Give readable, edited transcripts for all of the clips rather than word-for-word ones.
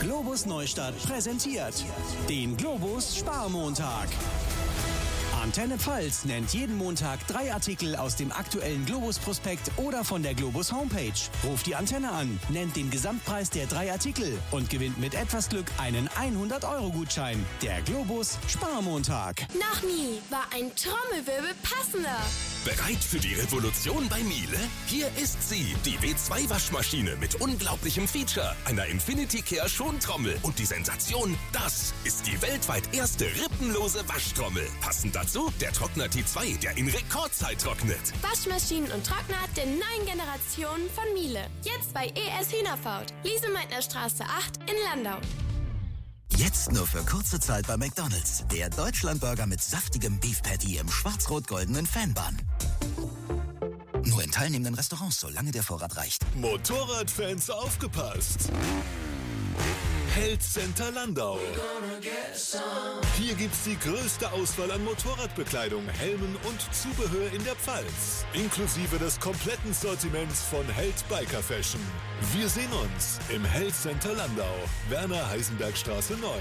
Globus Neustadt präsentiert den Globus Sparmontag. Antenne Pfalz nennt jeden Montag 3 Artikel aus dem aktuellen Globus-Prospekt oder von der Globus Homepage. Ruft die Antenne an, nennt den Gesamtpreis der 3 Artikel und gewinnt mit etwas Glück einen 100-Euro-Gutschein. Der Globus Sparmontag. Noch nie war ein Trommelwirbel passender. Bereit für die Revolution bei Miele? Hier ist sie, die W2-Waschmaschine mit unglaublichem Feature, einer Infinity Care Schontrommel. Und die Sensation, das ist die weltweit erste rippenlose Waschtrommel. Passend dazu der Trockner T2, der in Rekordzeit trocknet. Waschmaschinen und Trockner der neuen Generation von Miele. Jetzt bei ES Hühnerfaut, Liesemeitner Straße 8 in Landau. Jetzt nur für kurze Zeit bei McDonald's. Der Deutschlandburger mit saftigem Beef Patty im schwarz-rot-goldenen Fanbun. Nur in teilnehmenden Restaurants, solange der Vorrat reicht. Motorradfans aufgepasst! Health Center Landau. Hier gibt's die größte Auswahl an Motorradbekleidung, Helmen und Zubehör in der Pfalz. Inklusive des kompletten Sortiments von Health Biker Fashion. Wir sehen uns im Health Center Landau, Werner-Heisenberg-Straße 9.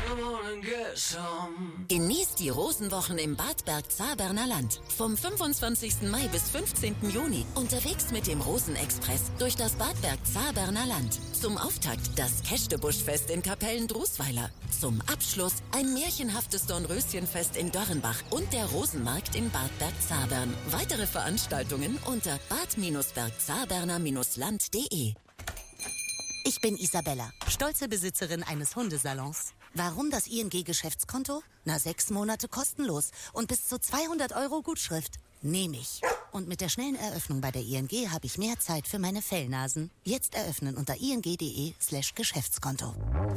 Genießt die Rosenwochen im Bad Bergzabern Land. Vom 25. Mai bis 15. Juni unterwegs mit dem Rosenexpress durch das Bad Bergzabern Land. Zum Auftakt das Kästebuschfest in Kapellen-Drusweiler. Zum Abschluss ein märchenhaftes Dornröschenfest in Dörrenbach und der Rosenmarkt in Bad Bergzabern. Weitere Veranstaltungen unter bad-bergzaberner-land.de. Ich bin Isabella, stolze Besitzerin eines Hundesalons. Warum das ING-Geschäftskonto? 6 Monate kostenlos und bis zu 200 Euro Gutschrift. Nehme ich. Und mit der schnellen Eröffnung bei der ING habe ich mehr Zeit für meine Fellnasen. Jetzt eröffnen unter ing.de/Geschäftskonto.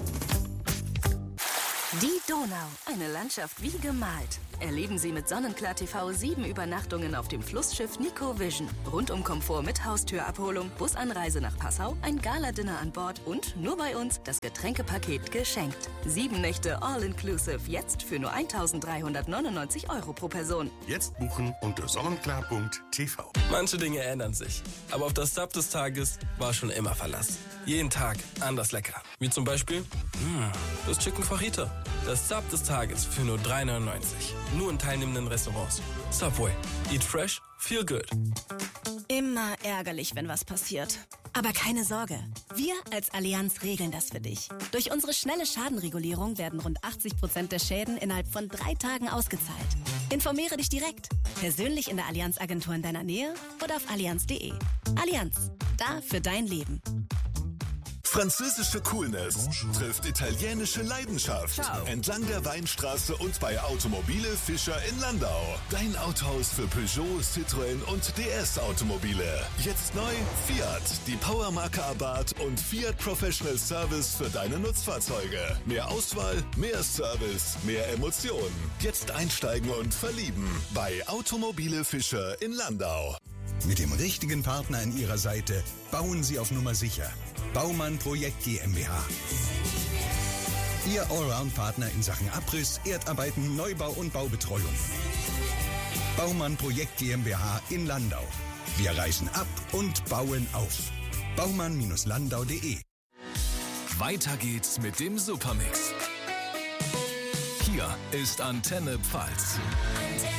Die Donau, eine Landschaft wie gemalt. Erleben Sie mit Sonnenklar TV 7 Übernachtungen auf dem Flussschiff Nico Vision. Rundum Komfort mit Haustürabholung, Busanreise nach Passau, ein Gala-Dinner an Bord und nur bei uns das Getränkepaket geschenkt. 7 Nächte All-Inclusive, jetzt für nur 1.399 Euro pro Person. Jetzt buchen unter sonnenklar.tv. Manche Dinge ändern sich, aber auf das Sub des Tages war schon immer Verlass. Jeden Tag anders lecker. Wie zum Beispiel das Chicken Fajita. Das Sub des Tages für nur 3,99. Nur in teilnehmenden Restaurants. Subway. Eat fresh, feel good. Immer ärgerlich, wenn was passiert. Aber keine Sorge. Wir als Allianz regeln das für dich. Durch unsere schnelle Schadenregulierung werden rund 80% der Schäden innerhalb von 3 Tagen ausgezahlt. Informiere dich direkt. Persönlich in der Allianz-Agentur in deiner Nähe oder auf allianz.de. Allianz. Da für dein Leben. Französische Coolness trifft italienische Leidenschaft. Ciao. Entlang der Weinstraße und bei Automobile Fischer in Landau. Dein Autohaus für Peugeot, Citroën und DS Automobile. Jetzt neu Fiat, die Powermarke Abarth und Fiat Professional Service für deine Nutzfahrzeuge. Mehr Auswahl, mehr Service, mehr Emotionen. Jetzt einsteigen und verlieben bei Automobile Fischer in Landau. Mit dem richtigen Partner an Ihrer Seite bauen Sie auf Nummer sicher. Baumann Projekt GmbH. Ihr Allround-Partner in Sachen Abriss, Erdarbeiten, Neubau und Baubetreuung. Baumann Projekt GmbH in Landau. Wir reißen ab und bauen auf. Baumann-landau.de. Weiter geht's mit dem Supermix. Hier ist Antenne Pfalz.